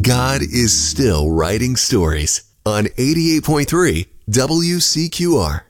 God is still writing stories on 88.3 WCQR.